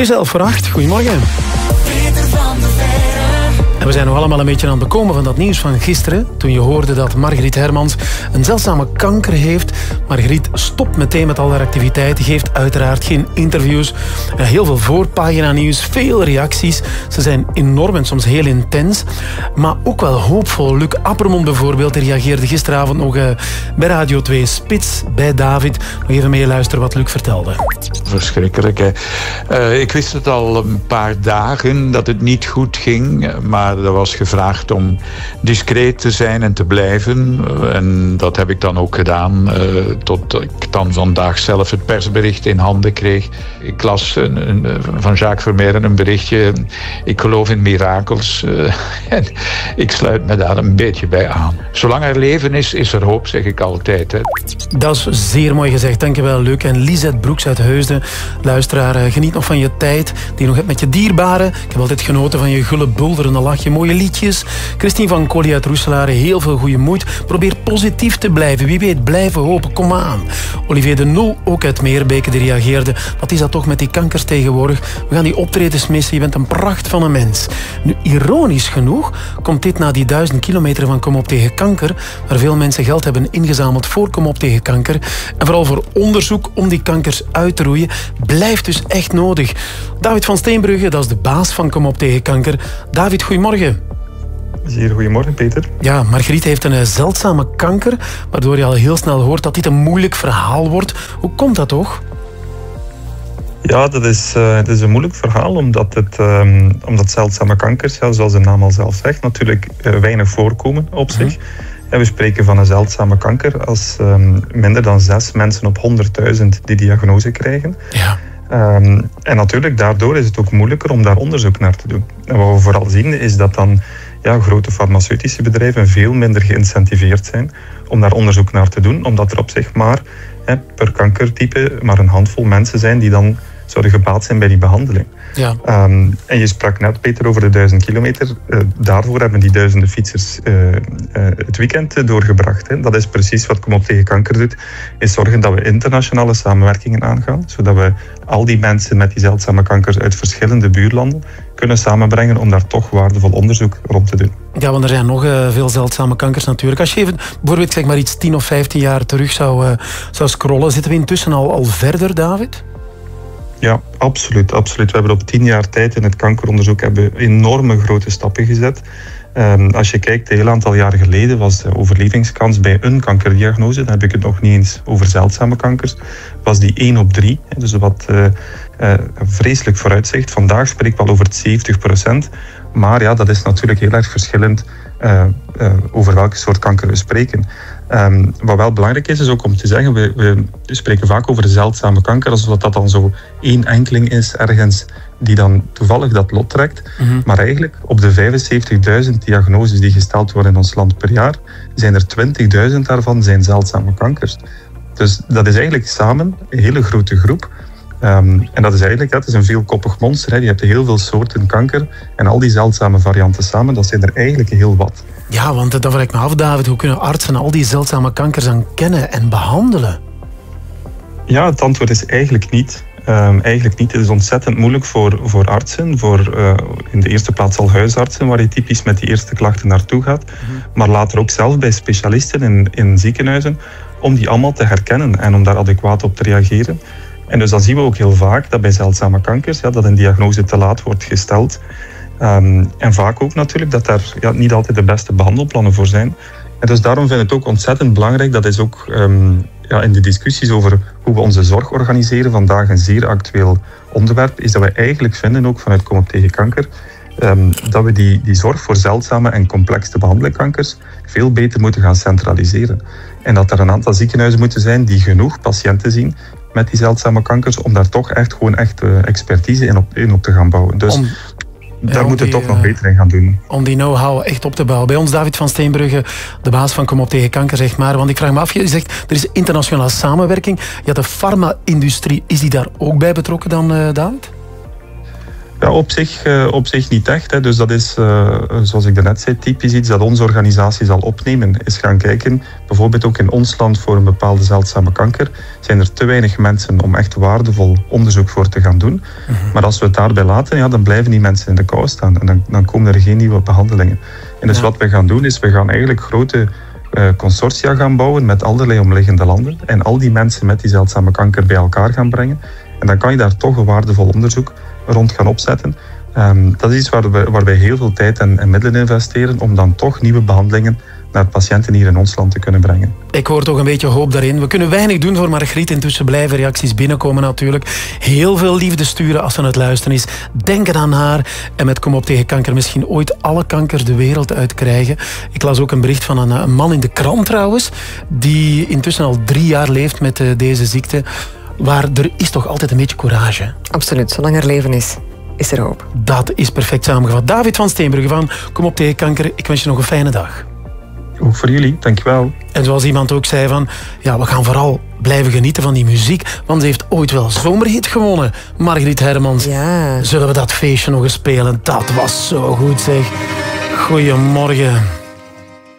is 7:45. Goedemorgen. En we zijn nog allemaal een beetje aan het bekomen van dat nieuws van gisteren. Toen je hoorde dat Margriet Hermans een zeldzame kanker heeft. Margriet stopt meteen met al haar activiteiten. Geeft uiteraard geen interviews. Heel veel voorpagina nieuws. Veel reacties. Ze zijn enorm en soms heel intens. Maar ook wel hoopvol. Luc Appermond bijvoorbeeld reageerde gisteravond nog bij Radio 2 Spits bij David. Nog even meeluisteren wat Luc vertelde. Verschrikkelijk, hè. Ik wist het al een paar dagen dat het niet goed ging. Maar er was gevraagd om discreet te zijn en te blijven. En dat heb ik dan ook gedaan. Tot ik dan vandaag zelf het persbericht in handen kreeg. Ik las van Jacques Vermeeren een berichtje. Ik geloof in mirakels. En ik sluit me daar een beetje bij aan. Zolang er leven is, is er hoop, zeg ik altijd. Hè. Dat is zeer mooi gezegd. Dankjewel, Luc. En Lisette Broeks uit Heusden. Luisteraar, geniet nog van je tijd die je nog hebt met je dierbaren. Ik heb altijd genoten van je gulle bulderende lachje. Mooie liedjes. Christine van Colli uit Roeselare, heel veel goede moed. Probeer positief te blijven. Wie weet, blijven hopen. Kom aan. Olivier de Nul, ook uit Meerbeke, die reageerde. Wat is dat toch met die kankers tegenwoordig? We gaan die optredens missen. Je bent een pracht van een mens. Nu, ironisch genoeg komt dit na die 1000 kilometer van Kom op tegen kanker, waar veel mensen geld hebben ingezameld voor Kom op tegen kanker. En vooral voor onderzoek om die kankers uit te roeien, blijft dus echt nodig. David van Steenbrugge, dat is de baas van Kom op tegen kanker. David, goedemorgen. Zeer goedemorgen, Peter. Ja, Margriet heeft een zeldzame kanker, waardoor je al heel snel hoort dat dit een moeilijk verhaal wordt. Hoe komt dat toch? Ja, het is een moeilijk verhaal, omdat zeldzame kankers, ja, zoals de naam al zelf zegt, natuurlijk weinig voorkomen op zich. En we spreken van een zeldzame kanker als minder dan 6 mensen op 100.000 die diagnose krijgen. Ja. En natuurlijk, daardoor is het ook moeilijker om daar onderzoek naar te doen. En wat we vooral zien is dat dan grote farmaceutische bedrijven veel minder geïncentiveerd zijn om daar onderzoek naar te doen, omdat er op zich maar per kankertype maar een handvol mensen zijn die dan zouden gebaat zijn bij die behandeling. Ja. En je sprak net, Peter, over de 1000 kilometer. Daarvoor hebben die duizenden fietsers het weekend doorgebracht. Hè. Dat is precies wat Kom op tegen kanker doet, is zorgen dat we internationale samenwerkingen aangaan, zodat we al die mensen met die zeldzame kankers uit verschillende buurlanden kunnen samenbrengen om daar toch waardevol onderzoek rond te doen. Ja, want er zijn nog veel zeldzame kankers natuurlijk. Als je even bijvoorbeeld zeg maar iets 10 of 15 jaar terug zou scrollen, zitten we intussen al verder, David? Ja, absoluut. We hebben op 10 jaar tijd in het kankeronderzoek enorme grote stappen gezet. Als je kijkt, een heel aantal jaren geleden was de overlevingskans bij een kankerdiagnose, dan heb ik het nog niet eens over zeldzame kankers, was die 1 op 3. Dus wat vreselijk vooruitzicht. Vandaag spreek ik wel over het 70%. Maar ja, dat is natuurlijk heel erg verschillend over welke soort kanker we spreken. Wat wel belangrijk is ook om te zeggen, we spreken vaak over de zeldzame kanker, alsof dat dan zo één enkeling is ergens die dan toevallig dat lot trekt. Maar eigenlijk op de 75.000 diagnoses die gesteld worden in ons land per jaar, zijn er 20.000 daarvan zijn zeldzame kankers. Dus dat is eigenlijk samen een hele grote groep. En dat is eigenlijk, het is een veelkoppig monster. Hè. Je hebt heel veel soorten kanker en al die zeldzame varianten samen, dat zijn er eigenlijk heel wat. Ja, want dan vraag ik me af, David, hoe kunnen artsen al die zeldzame kankers dan kennen en behandelen? Ja, het antwoord is eigenlijk niet. Eigenlijk niet. Het is ontzettend moeilijk voor artsen, in de eerste plaats al huisartsen, waar je typisch met die eerste klachten naartoe gaat, maar later ook zelf bij specialisten in ziekenhuizen, om die allemaal te herkennen en om daar adequaat op te reageren. En dus dan zien we ook heel vaak dat bij zeldzame kankers dat een diagnose te laat wordt gesteld. En vaak ook natuurlijk dat daar niet altijd de beste behandelplannen voor zijn. En dus daarom vind ik het ook ontzettend belangrijk, dat is ook in de discussies over hoe we onze zorg organiseren, vandaag een zeer actueel onderwerp, is dat we eigenlijk vinden, ook vanuit Kom op tegen kanker, dat we die zorg voor zeldzame en complex te behandelen kankers veel beter moeten gaan centraliseren. En dat er een aantal ziekenhuizen moeten zijn die genoeg patiënten zien met die zeldzame kankers, om daar toch echt expertise in op te gaan bouwen. Dus daar moeten we toch nog beter in gaan doen. Om die know-how echt op te bouwen. Bij ons David van Steenbrugge, de baas van Kom op tegen kanker, zegt maar. Want ik vraag me af, je zegt, er is internationale samenwerking. Ja, de farma-industrie, is die daar ook bij betrokken dan, David? Ja, op zich niet echt. Hè. Dus dat is, zoals ik daarnet zei, typisch iets dat onze organisatie zal opnemen. Is gaan kijken, bijvoorbeeld ook in ons land voor een bepaalde zeldzame kanker, zijn er te weinig mensen om echt waardevol onderzoek voor te gaan doen. Maar als we het daarbij laten, ja, dan blijven die mensen in de kou staan. En dan komen er geen nieuwe behandelingen. En dus wat we gaan doen, is we gaan eigenlijk grote consortia gaan bouwen met allerlei omliggende landen. En al die mensen met die zeldzame kanker bij elkaar gaan brengen. En dan kan je daar toch een waardevol onderzoek rond gaan opzetten. Dat is iets waar wij heel veel tijd en middelen investeren om dan toch nieuwe behandelingen naar patiënten hier in ons land te kunnen brengen. Ik hoor toch een beetje hoop daarin. We kunnen weinig doen voor Margriet. Intussen blijven reacties binnenkomen natuurlijk. Heel veel liefde sturen als ze aan het luisteren is. Denken aan haar. En met Kom op tegen kanker misschien ooit alle kanker de wereld uitkrijgen. Ik las ook een bericht van een man in de krant trouwens. Die intussen al 3 jaar leeft met deze ziekte. Waar er is toch altijd een beetje courage. Absoluut. Zolang er leven is er hoop. Dat is perfect samengevat. David van Steenbrugge van Kom op tegen kanker. Ik wens je nog een fijne dag. Ook voor jullie, dankjewel. En zoals iemand ook zei van, ja, we gaan vooral blijven genieten van die muziek, want ze heeft ooit wel zomerhit gewonnen. Margriet Hermans. Ja. Zullen we dat feestje nog eens spelen? Dat was zo goed, zeg. Goedemorgen.